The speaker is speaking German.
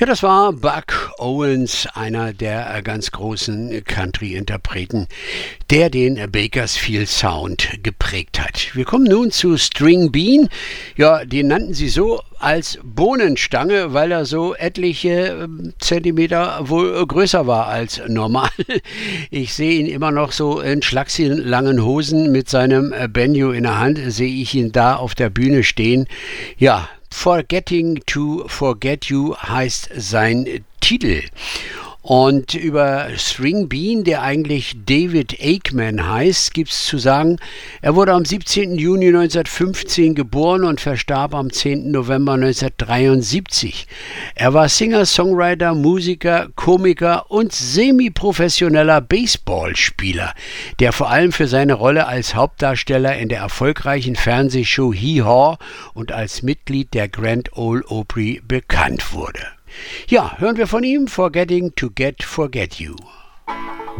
Ja, das war Buck Owens, einer der ganz großen Country-Interpreten, der den Bakersfield Sound geprägt hat. Wir kommen nun zu String Bean. Ja, den nannten sie so als Bohnenstange, weil er so etliche Zentimeter wohl größer war als normal. Ich sehe ihn immer noch so in schlachsigen Hosen mit seinem Banjo in der Hand, sehe ich ihn da auf der Bühne stehen. Ja, Forgetting to Forget You heißt sein Titel. Und über String Bean, der eigentlich David Aikman heißt, gibt es zu sagen, er wurde am 17. Juni 1915 geboren und verstarb am 10. November 1973. Er war Singer, Songwriter, Musiker, Komiker und semi-professioneller Baseballspieler, der vor allem für seine Rolle als Hauptdarsteller in der erfolgreichen Fernsehshow Hee Haw und als Mitglied der Grand Ole Opry bekannt wurde. Ja, hören wir von ihm Forgetting to Forget You.